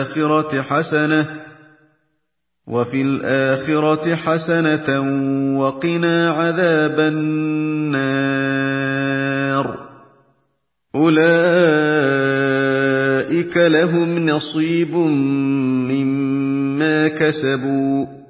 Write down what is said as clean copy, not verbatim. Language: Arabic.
وَفِي الْآخِرَةِ حَسَنَةً وَقِنَا عَذَابَ النَّارِ أُولَٰئِكَ لَهُمْ نَصِيبٌ مِّمَّا كَسَبُوا